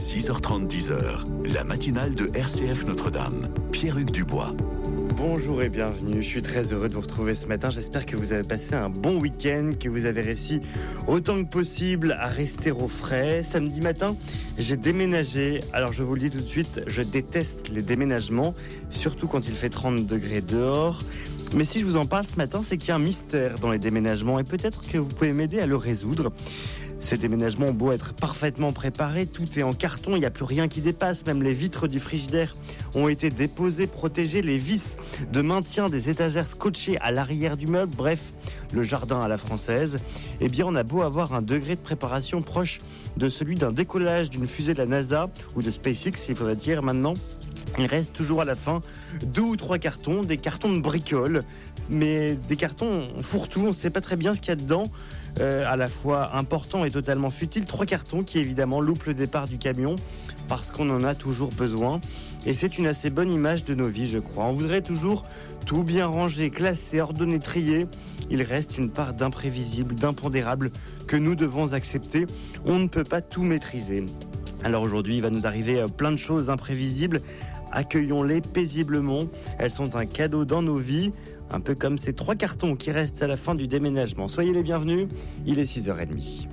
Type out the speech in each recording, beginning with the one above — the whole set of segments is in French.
6h30, 10h, la matinale de RCF Notre-Dame. Pierre-Hugues Dubois. Bonjour et bienvenue, je suis très heureux de vous retrouver ce matin. J'espère que vous avez passé un bon week-end, que vous avez réussi autant que possible à rester au frais. Samedi matin, j'ai déménagé. Alors je vous le dis tout de suite, je déteste les déménagements, surtout quand il fait 30 degrés dehors. Mais si je vous en parle ce matin, c'est qu'il y a un mystère dans les déménagements et peut-être que vous pouvez m'aider à le résoudre. Ces déménagements ont beau être parfaitement préparés, tout est en carton, il n'y a plus rien qui dépasse, même les vitres du frigidaire ont été déposées, protégées, les vis de maintien des étagères scotchées à l'arrière du meuble, bref, le jardin à la française. Eh bien, on a beau avoir un degré de préparation proche de celui d'un décollage d'une fusée de la NASA ou de SpaceX, il faudrait dire maintenant. Il reste toujours à la fin 2 ou 3 cartons, des cartons de bricole, mais des cartons fourre-tout, on ne sait pas très bien ce qu'il y a dedans, à la fois important et totalement futile. 3 cartons qui évidemment loupent le départ du camion parce qu'on en a toujours besoin. Et c'est une assez bonne image de nos vies, je crois. On voudrait toujours tout bien ranger, classé, ordonné, trié. Il reste une part d'imprévisible, d'impondérable que nous devons accepter. On ne peut pas tout maîtriser. Alors aujourd'hui, il va nous arriver plein de choses imprévisibles. Accueillons-les paisiblement. Elles sont un cadeau dans nos vies, un peu comme ces 3 cartons qui restent à la fin du déménagement. Soyez les bienvenus, il est 6h30.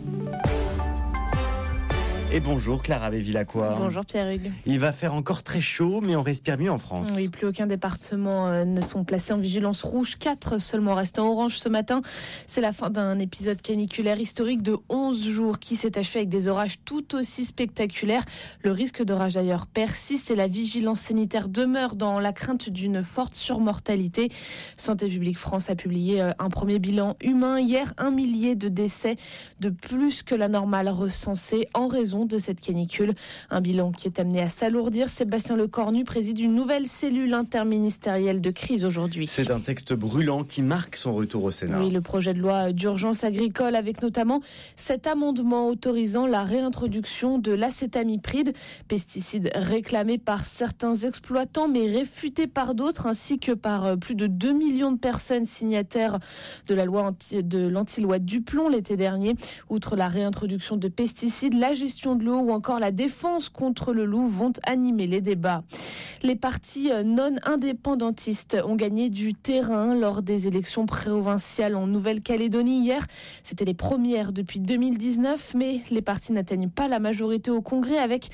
Et bonjour Clara Bévilacqua. Bonjour Pierre-Hugues. Il va faire encore très chaud, mais on respire mieux en France. Oui, plus aucun département ne sont placés en vigilance rouge. 4 seulement restent en orange ce matin. C'est la fin d'un épisode caniculaire historique de 11 jours qui s'est achevé avec des orages tout aussi spectaculaires. Le risque d'orage d'ailleurs persiste et la vigilance sanitaire demeure dans la crainte d'une forte surmortalité. Santé publique France a publié un premier bilan humain. Hier, 1 millier de décès de plus que la normale recensée en raison de cette canicule. Un bilan qui est amené à s'alourdir. Sébastien Lecornu préside une nouvelle cellule interministérielle de crise aujourd'hui. C'est un texte brûlant qui marque son retour au Sénat. Oui, le projet de loi d'urgence agricole avec notamment cet amendement autorisant la réintroduction de l'acétamipride, pesticide réclamé par certains exploitants mais réfuté par d'autres, ainsi que par plus de 2 millions de personnes signataires de la loi de l'anti-loi Duplon l'été dernier. Outre la réintroduction de pesticides, la gestion de l'eau ou encore la défense contre le loup vont animer les débats. Les partis non indépendantistes ont gagné du terrain lors des élections provinciales en Nouvelle-Calédonie hier. C'était les premières depuis 2019, mais les partis n'atteignent pas la majorité au Congrès avec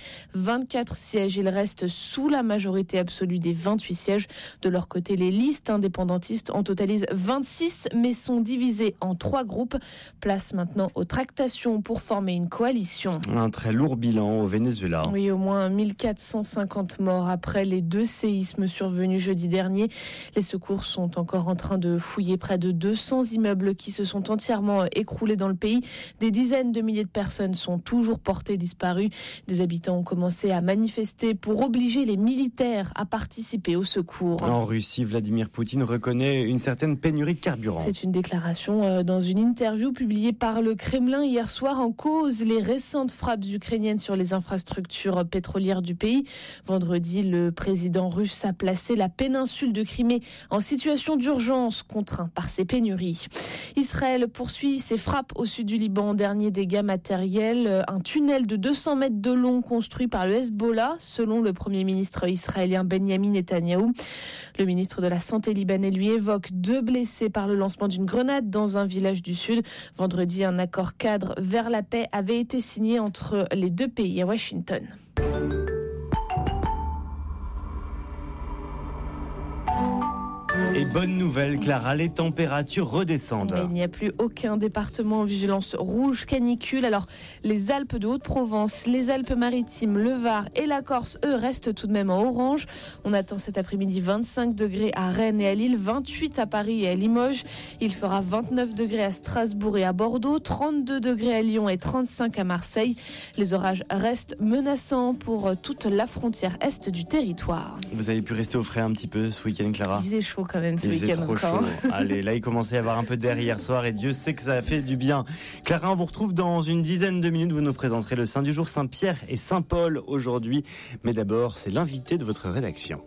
24 sièges. Ils restent sous la majorité absolue des 28 sièges. De leur côté, les listes indépendantistes en totalisent 26, mais sont divisées en 3 groupes. Place maintenant aux tractations pour former une coalition. Un très lourd bilan au Venezuela. Oui, au moins 1450 morts après les 2 séismes survenus jeudi dernier. Les secours sont encore en train de fouiller près de 200 immeubles qui se sont entièrement écroulés dans le pays. Des dizaines de milliers de personnes sont toujours portées disparues. Des habitants ont commencé à manifester pour obliger les militaires à participer au secours. En Russie, Vladimir Poutine reconnaît une certaine pénurie de carburant. C'est une déclaration dans une interview publiée par le Kremlin hier soir. En cause, les récentes frappes ukrainiennes sur les infrastructures pétrolières du pays. Vendredi, le président russe a placé la péninsule de Crimée en situation d'urgence, contraint par ces pénuries. Israël poursuit ses frappes au sud du Liban. Dernier dégât matériel, un tunnel de 200 mètres de long construit par le Hezbollah, selon le premier ministre israélien Benjamin Netanyahou. Le ministre de la Santé libanais lui évoque 2 blessés par le lancement d'une grenade dans un village du sud. Vendredi, un accord cadre vers la paix avait été signé entre les 2 pays à Washington. Et bonne nouvelle, Clara, les températures redescendent. Mais il n'y a plus aucun département en vigilance rouge canicule. Alors, les Alpes de Haute-Provence, les Alpes-Maritimes, le Var et la Corse, eux, restent tout de même en orange. On attend cet après-midi 25 degrés à Rennes et à Lille, 28 à Paris et à Limoges. Il fera 29 degrés à Strasbourg et à Bordeaux, 32 degrés à Lyon et 35 à Marseille. Les orages restent menaçants pour toute la frontière est du territoire. Vous avez pu rester au frais un petit peu ce week-end, Clara? Il faisait chaud quand même ce week-end. Il faisait trop encore. chaud. Allez, là il commençait à y avoir un peu d'air hier soir et Dieu sait que ça a fait du bien. Clara, on vous retrouve dans une dizaine de minutes. Vous nous présenterez le saint du jour, Saint-Pierre et Saint-Paul aujourd'hui. Mais d'abord, c'est l'invité de votre rédaction.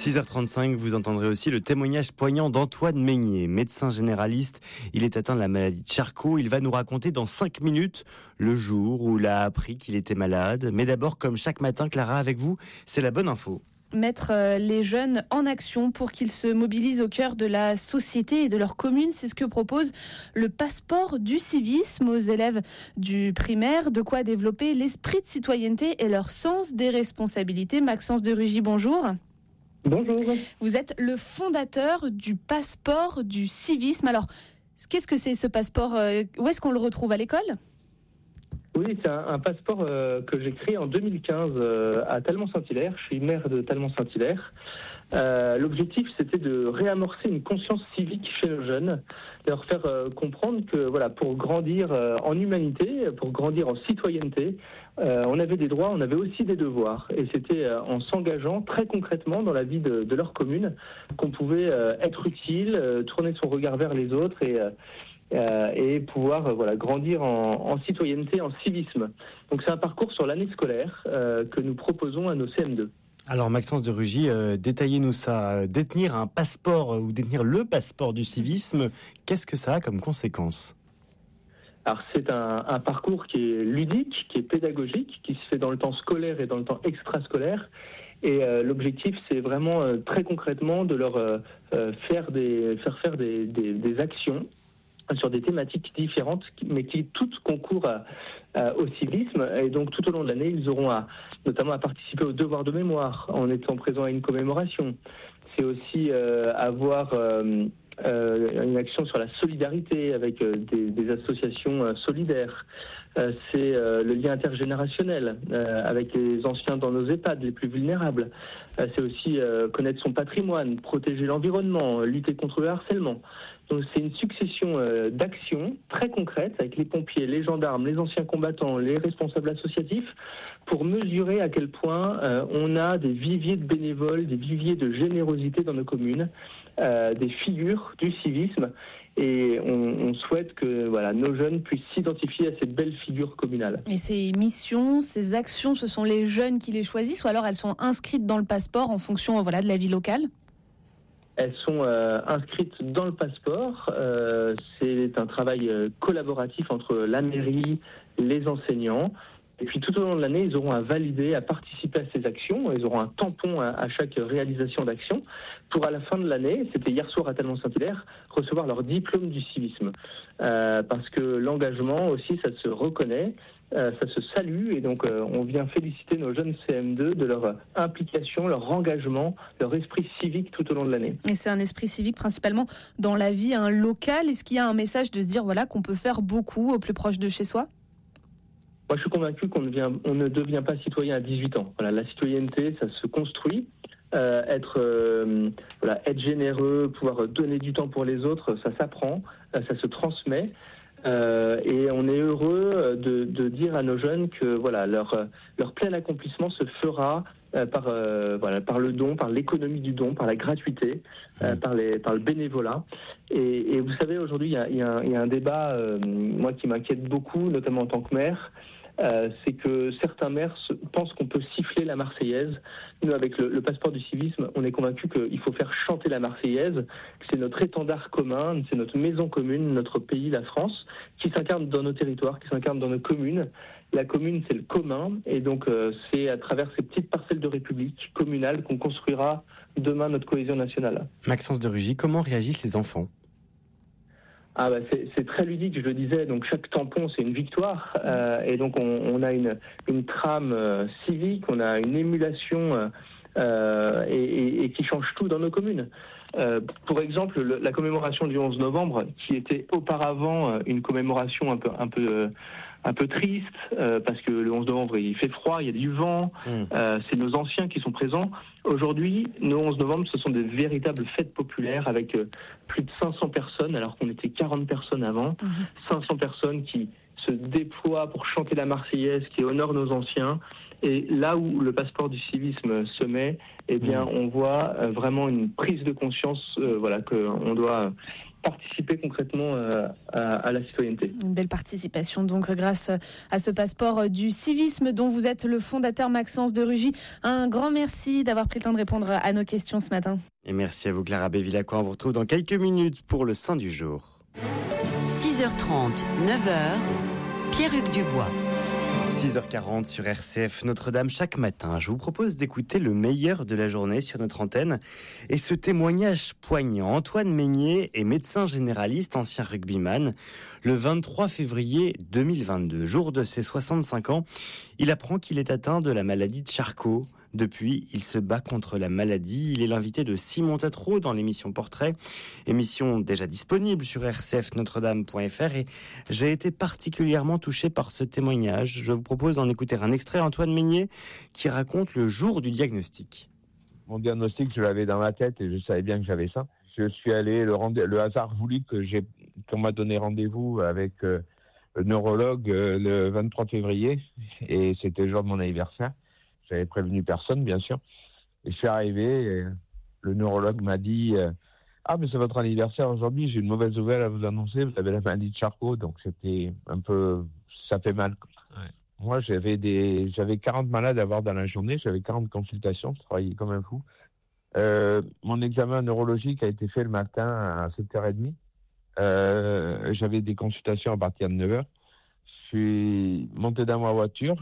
6h35, vous entendrez aussi le témoignage poignant d'Antoine Meignier, médecin généraliste. Il est atteint de la maladie de Charcot. Il va nous raconter dans 5 minutes le jour où il a appris qu'il était malade. Mais d'abord, comme chaque matin, Clara, avec vous, c'est la bonne info. Mettre les jeunes en action pour qu'ils se mobilisent au cœur de la société et de leur commune. C'est ce que propose le passeport du civisme aux élèves du primaire. De quoi développer l'esprit de citoyenneté et leur sens des responsabilités. Maxence de Rugy, bonjour. Bonjour. Vous êtes le fondateur du passeport du civisme. Alors, qu'est-ce que c'est ce passeport ? Où est-ce qu'on le retrouve à l'école ? Oui, c'est un passeport que j'ai créé en 2015 à Talmont-Saint-Hilaire. Je suis maire de Talmont-Saint-Hilaire. L'objectif, c'était de réamorcer une conscience civique chez nos jeunes, de leur faire comprendre que voilà, pour grandir en humanité, pour grandir en citoyenneté, on avait des droits, on avait aussi des devoirs. Et c'était en s'engageant très concrètement dans la vie de leur commune qu'on pouvait être utile, tourner son regard vers les autres et pouvoir grandir en citoyenneté, en civisme. Donc c'est un parcours sur l'année scolaire que nous proposons à nos CM2. Alors Maxence de Rugy, détaillez-nous ça. Détenir un passeport ou détenir le passeport du civisme, qu'est-ce que ça a comme conséquence ? Alors c'est un parcours qui est ludique, qui est pédagogique, qui se fait dans le temps scolaire et dans le temps extrascolaire. Et l'objectif, c'est vraiment très concrètement de leur faire faire des actions sur des thématiques différentes, mais qui toutes concourent au civisme. Et donc, tout au long de l'année, ils auront notamment à participer au devoir de mémoire en étant présents à une commémoration. C'est aussi avoir une action sur la solidarité avec des associations solidaires. C'est le lien intergénérationnel avec les anciens dans nos EHPAD, les plus vulnérables. C'est aussi connaître son patrimoine, protéger l'environnement, lutter contre le harcèlement. Donc c'est une succession d'actions très concrètes avec les pompiers, les gendarmes, les anciens combattants, les responsables associatifs pour mesurer à quel point on a des viviers de bénévoles, des viviers de générosité dans nos communes, des figures du civisme. Et on souhaite que nos jeunes puissent s'identifier à ces belles figures communales. Et ces missions, ces actions, ce sont les jeunes qui les choisissent ou alors elles sont inscrites dans le passeport en fonction de la vie locale ? Elles sont inscrites dans le passeport. C'est un travail collaboratif entre la mairie, les enseignants. Et puis tout au long de l'année, ils auront à valider, à participer à ces actions. Ils auront un tampon à chaque réalisation d'action pour à la fin de l'année, c'était hier soir à Talmont-Saint-Hilaire, recevoir leur diplôme du civisme. Parce que l'engagement aussi, ça se reconnaît, ça se salue. Et donc on vient féliciter nos jeunes CM2 de leur implication, leur engagement, leur esprit civique tout au long de l'année. Et c'est un esprit civique principalement dans la vie locale. Est-ce qu'il y a un message de se dire qu'on peut faire beaucoup au plus proche de chez soi ? Moi, je suis convaincu qu'on ne devient pas citoyen à 18 ans. La citoyenneté, ça se construit. Être généreux, pouvoir donner du temps pour les autres, ça s'apprend, ça se transmet. Et on est heureux de dire à nos jeunes que leur plein accomplissement se fera par le don, par l'économie du don, par la gratuité, par le bénévolat. Et vous savez, aujourd'hui, il y a un débat, moi, qui m'inquiète beaucoup, notamment en tant que maire. C'est que certains maires pensent qu'on peut siffler la Marseillaise. Nous, avec le passeport du civisme, on est convaincus qu'il faut faire chanter la Marseillaise, que c'est notre étendard commun, c'est notre maison commune, notre pays, la France, qui s'incarne dans nos territoires, qui s'incarne dans nos communes. La commune, c'est le commun, et donc c'est à travers ces petites parcelles de République communale qu'on construira demain notre cohésion nationale. Maxence de Rugy, comment réagissent les enfants ? C'est très ludique, je le disais. Donc chaque tampon, c'est une victoire. Et donc on a une trame civique, on a une émulation et qui change tout dans nos communes. Pour exemple, la commémoration du 11 novembre, qui était auparavant une commémoration un peu triste, parce que le 11 novembre, il fait froid, il y a du vent, c'est nos anciens qui sont présents. Aujourd'hui, nos 11 novembre, ce sont des véritables fêtes populaires avec plus de 500 personnes, alors qu'on était 40 personnes avant. 500 personnes qui se déploient pour chanter la Marseillaise, qui honorent nos anciens. Et là où le passeport du civisme se met, on voit vraiment une prise de conscience qu'on doit participer concrètement à la citoyenneté. Une belle participation donc grâce à ce passeport du civisme dont vous êtes le fondateur, Maxence de Rugy. Un grand merci d'avoir pris le temps de répondre à nos questions ce matin. Et merci à vous Clara Bévilacqua, on vous retrouve dans quelques minutes pour le Saint du jour. 6h30, 9h, Pierre-Hugues Dubois. 6h40 sur RCF Notre-Dame. Chaque matin, je vous propose d'écouter le meilleur de la journée sur notre antenne. Et ce témoignage poignant, Antoine Meignet est médecin généraliste, ancien rugbyman. Le 23 février 2022, jour de ses 65 ans, il apprend qu'il est atteint de la maladie de Charcot. Depuis, il se bat contre la maladie. Il est l'invité de Simon Tatro dans l'émission Portrait, émission déjà disponible sur rcfnotredame.fr. Et j'ai été particulièrement touché par ce témoignage. Je vous propose d'en écouter un extrait. Antoine Meignet qui raconte le jour du diagnostic. Mon diagnostic, je l'avais dans ma tête et je savais bien que j'avais ça. Je suis allé, le hasard voulut qu'on m'a donné rendez-vous avec le neurologue le 23 février et c'était le jour de mon anniversaire. J'avais prévenu personne, bien sûr. Et je suis arrivé et le neurologue m'a dit « Ah, mais c'est votre anniversaire aujourd'hui, j'ai une mauvaise nouvelle à vous annoncer, vous avez la maladie de Charcot. » Donc c'était un peu... ça fait mal. Ouais. Moi, j'avais 40 malades à voir dans la journée, j'avais 40 consultations, je travaillais comme un fou. Mon examen neurologique a été fait le matin à 7h30. J'avais des consultations à partir de 9h. Je suis monté dans ma voiture,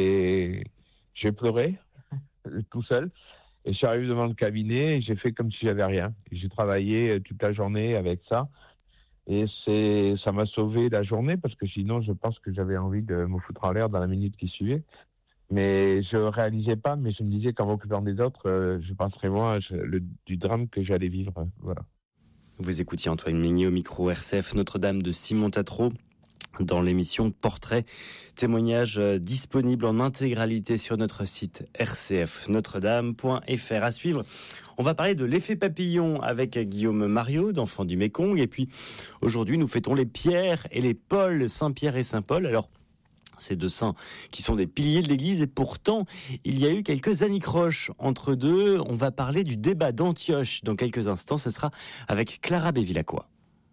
j'ai pleuré, tout seul, et je suis arrivé devant le cabinet et j'ai fait comme si j'avais rien. J'ai travaillé toute la journée avec ça, et ça m'a sauvé la journée, parce que sinon, je pense que j'avais envie de me foutre en l'air dans la minute qui suivait. Mais je ne réalisais pas, mais je me disais qu'en m'occupant des autres, je penserais moins du drame que j'allais vivre. Voilà. Vous écoutiez Antoine Meignet au micro RCF Notre-Dame de Simon Tatro. Dans l'émission Portrait, témoignage disponible en intégralité sur notre site rcfnotredame.fr. À suivre, on va parler de l'effet papillon avec Guillaume Mariot d'Enfants du Mékong. Et puis aujourd'hui, nous fêtons les Pierre et les Paul, Saint-Pierre et Saint-Paul. Alors, ces deux saints qui sont des piliers de l'Église et pourtant, il y a eu quelques anicroches entre deux. On va parler du débat d'Antioche dans quelques instants. Ce sera avec Clara Bévilacqua.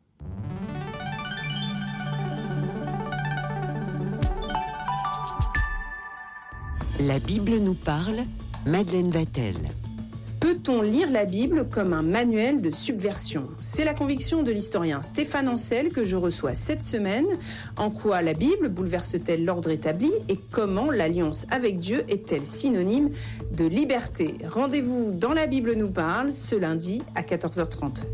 La Bible nous parle, Madeleine Vatel. Peut-on lire la Bible comme un manuel de subversion ? C'est la conviction de l'historien Stéphane Ancel que je reçois cette semaine. En quoi la Bible bouleverse-t-elle l'ordre établi et comment l'alliance avec Dieu est-elle synonyme de liberté ? Rendez-vous dans La Bible nous parle ce lundi à 14h30.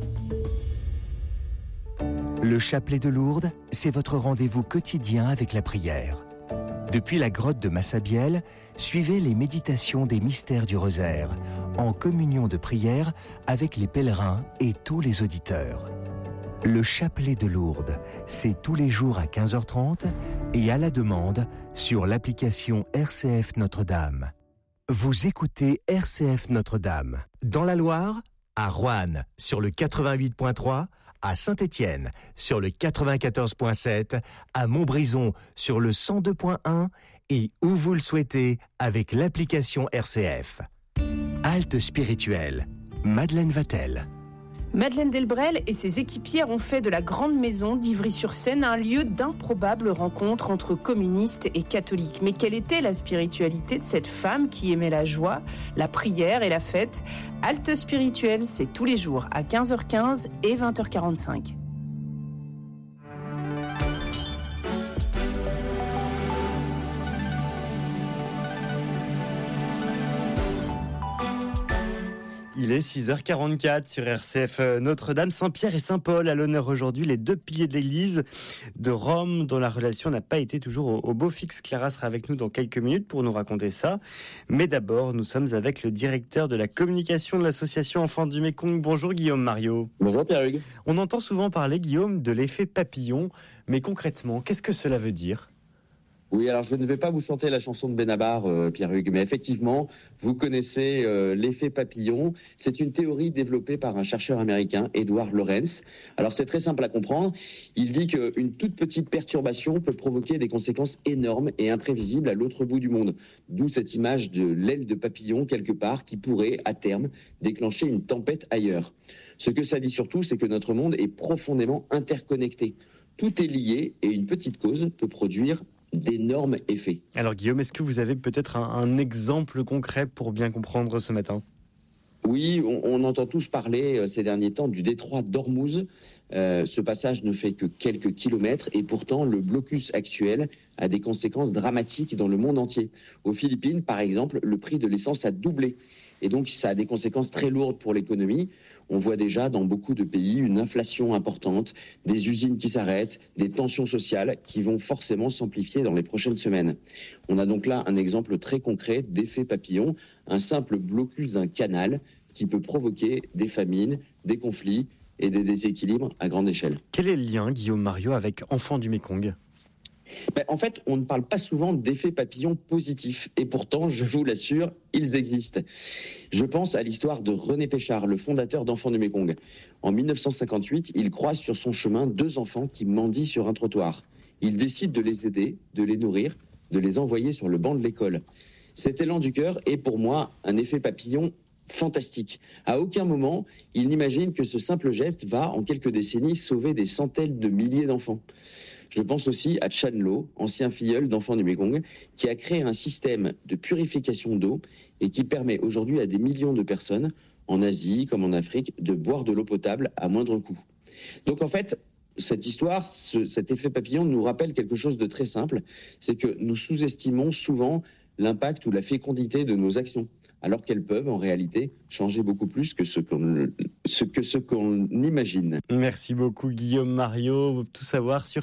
Le chapelet de Lourdes, c'est votre rendez-vous quotidien avec la prière. Depuis la grotte de Massabielle, suivez les méditations des mystères du rosaire, en communion de prière avec les pèlerins et tous les auditeurs. Le chapelet de Lourdes, c'est tous les jours à 15h30 et à la demande sur l'application RCF Notre-Dame. Vous écoutez RCF Notre-Dame. Dans la Loire, à Roanne, sur le 88.3, à Saint-Étienne, sur le 94.7, à Montbrison, sur le 102.1 et où vous le souhaitez avec l'application RCF. Halte spirituelle, Madeleine Vatel. Madeleine Delbrel et ses équipières ont fait de la Grande Maison d'Ivry-sur-Seine un lieu d'improbables rencontres entre communistes et catholiques. Mais quelle était la spiritualité de cette femme qui aimait la joie, la prière et la fête ? Halte spirituelle, c'est tous les jours à 15h15 et 20h45. Il est 6h44 sur RCF Notre-Dame. Saint-Pierre et Saint-Paul à l'honneur aujourd'hui, les deux piliers de l'Église de Rome dont la relation n'a pas été toujours au beau fixe. Clara sera avec nous dans quelques minutes pour nous raconter ça. Mais d'abord, nous sommes avec le directeur de la communication de l'association Enfants du Mékong. Bonjour Guillaume Mariot. Bonjour Pierre-Hugues. On entend souvent parler, Guillaume, de l'effet papillon. Mais concrètement, qu'est-ce que cela veut dire ? Oui, alors je ne vais pas vous chanter la chanson de Benabar, Pierre-Hugues, mais effectivement, vous connaissez l'effet papillon. C'est une théorie développée par un chercheur américain, Edward Lorenz. Alors c'est très simple à comprendre. Il dit qu'une toute petite perturbation peut provoquer des conséquences énormes et imprévisibles à l'autre bout du monde. D'où cette image de l'aile de papillon quelque part qui pourrait, à terme, déclencher une tempête ailleurs. Ce que ça dit surtout, c'est que notre monde est profondément interconnecté. Tout est lié et une petite cause peut produire d'énormes effets. Alors Guillaume, est-ce que vous avez peut-être un exemple concret pour bien comprendre ce matin ? Oui, on entend tous parler ces derniers temps du détroit d'Ormuz. Ce passage ne fait que quelques kilomètres et pourtant le blocus actuel a des conséquences dramatiques dans le monde entier. Aux Philippines, par exemple, le prix de l'essence a doublé et donc ça a des conséquences très lourdes pour l'économie. On voit déjà dans beaucoup de pays une inflation importante, des usines qui s'arrêtent, des tensions sociales qui vont forcément s'amplifier dans les prochaines semaines. On a donc là un exemple très concret d'effet papillon, un simple blocus d'un canal qui peut provoquer des famines, des conflits et des déséquilibres à grande échelle. Quel est le lien, Guillaume Mariot, avec Enfants du Mékong ? En fait, on ne parle pas souvent d'effets papillons positifs. Et pourtant, je vous l'assure, ils existent. Je pense à l'histoire de René Péchard, le fondateur d'Enfants du Mékong. En 1958, il croise sur son chemin 2 enfants qui mendient sur un trottoir. Il décide de les aider, de les nourrir, de les envoyer sur le banc de l'école. Cet élan du cœur est pour moi un effet papillon fantastique. À aucun moment, il n'imagine que ce simple geste va, en quelques décennies, sauver des centaines de milliers d'enfants. Je pense aussi à Chan Lo, ancien filleul d'Enfants du Mékong, qui a créé un système de purification d'eau et qui permet aujourd'hui à des millions de personnes, en Asie comme en Afrique, de boire de l'eau potable à moindre coût. Donc en fait, cette histoire, cet effet papillon nous rappelle quelque chose de très simple, c'est que nous sous-estimons souvent l'impact ou la fécondité de nos actions, alors qu'elles peuvent en réalité changer beaucoup plus que ce qu'on imagine. Merci beaucoup Guillaume Mariot. Tout savoir sur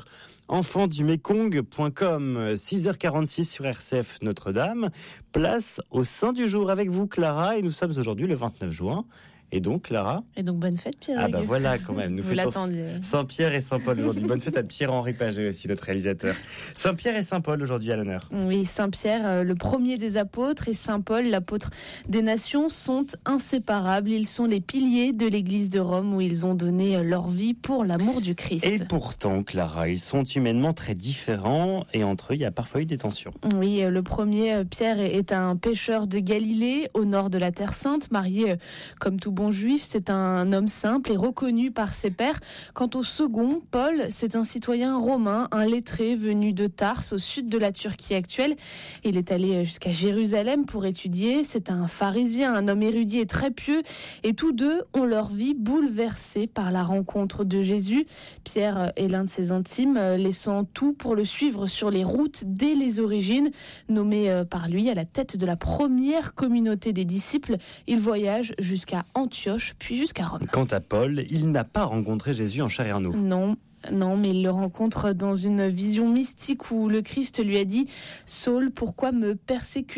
enfantsdumekong.com. 6h46 sur RCF Notre-Dame. Place au Saint du jour avec vous Clara, et nous sommes aujourd'hui le 29 juin. Et donc, Clara ? Et donc, bonne fête, Pierre. Ah, voilà, quand même. Nous fêtons Saint-Pierre et Saint-Paul aujourd'hui. Bonne fête à Pierre-Henri Paget aussi, notre réalisateur. Saint-Pierre et Saint-Paul aujourd'hui à l'honneur. Oui, Saint-Pierre, le premier des apôtres, et Saint-Paul, l'apôtre des nations, sont inséparables. Ils sont les piliers de l'Église de Rome où ils ont donné leur vie pour l'amour du Christ. Et pourtant, Clara, ils sont humainement très différents et entre eux, il y a parfois eu des tensions. Oui, le premier, Pierre, est un pêcheur de Galilée, au nord de la Terre Sainte, marié comme tout bon juif, c'est un homme simple et reconnu par ses pairs. Quant au second, Paul, c'est un citoyen romain, un lettré venu de Tarse, au sud de la Turquie actuelle. Il est allé jusqu'à Jérusalem pour étudier. C'est un pharisien, un homme érudit et très pieux. Et tous deux ont leur vie bouleversée par la rencontre de Jésus. Pierre est l'un de ses intimes, laissant tout pour le suivre sur les routes dès les origines. Nommé par lui à la tête de la première communauté des disciples, il voyage jusqu'à Antioche, puis jusqu'à Rome. Quant à Paul, il n'a pas rencontré Jésus en chair et en eau. Non, mais il le rencontre dans une vision mystique où le Christ lui a dit « Saul, pourquoi me persécutes-tu »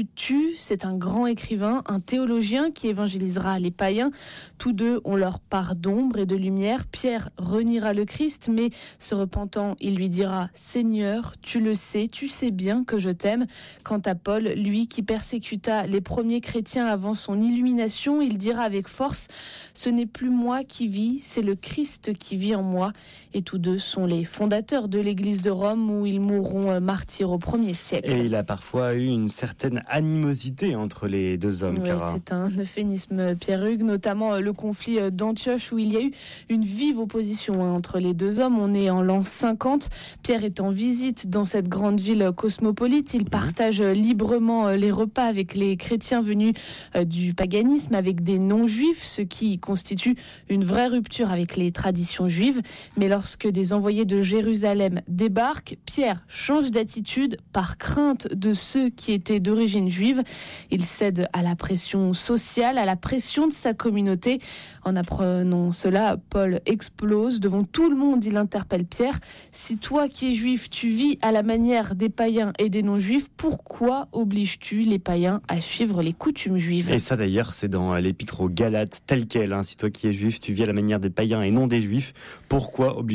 C'est un grand écrivain, un théologien qui évangélisera les païens. Tous deux ont leur part d'ombre et de lumière. Pierre reniera le Christ, mais se repentant, il lui dira « Seigneur, tu le sais, tu sais bien que je t'aime ». Quant à Paul, lui qui persécuta les premiers chrétiens avant son illumination, il dira avec force « Ce n'est plus moi qui vis, c'est le Christ qui vit en moi ». Et tous deux sont les fondateurs de l'Église de Rome où ils mourront martyrs au 1er siècle. Et il a parfois eu une certaine animosité entre les deux hommes, Clara. Oui, c'est un euphémisme, Pierre-Hugues, notamment le conflit d'Antioche où il y a eu une vive opposition entre les deux hommes. On est en l'an 50. Pierre est en visite dans cette grande ville cosmopolite. Il partage librement les repas avec les chrétiens venus du paganisme, avec des non-juifs, ce qui constitue une vraie rupture avec les traditions juives. Mais lorsque des envoyés de Jérusalem débarquent, Pierre change d'attitude par crainte de ceux qui étaient d'origine juive. Il cède à la pression sociale, à la pression de sa communauté. En apprenant cela, Paul explose. Devant tout le monde, il interpelle Pierre. « Si toi qui es juif, tu vis à la manière des païens et des non-juifs, pourquoi obliges-tu les païens à suivre les coutumes juives ?» Et ça d'ailleurs, c'est dans l'épître aux Galates, tel quel. Si toi qui es juif, tu vis à la manière des païens et non des juifs, pourquoi obliges-tu les païens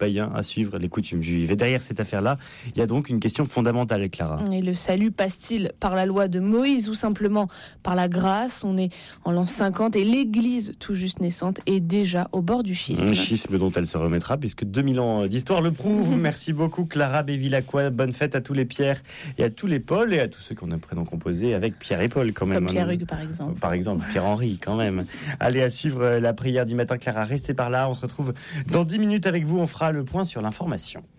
païens à suivre les coutumes juives. Et derrière cette affaire-là, il y a donc une question fondamentale, Clara. Et le salut passe-t-il par la loi de Moïse ou simplement par la grâce? On est en l'an 50 et l'Église tout juste naissante est déjà au bord du schisme. Un schisme dont elle se remettra puisque 2000 ans d'histoire le prouvent. Merci beaucoup Clara Bévilacqua. Bonne fête à tous les Pierre et à tous les Paul et à tous ceux qu'on a prénom composé avec Pierre et Paul quand même. Comme Pierre-Hugues par exemple. Par exemple, Pierre-Henri quand même. Allez, à suivre la prière du matin, Clara, restez par là. On se retrouve dans 10 minutes avec vous. On fera le point sur l'information.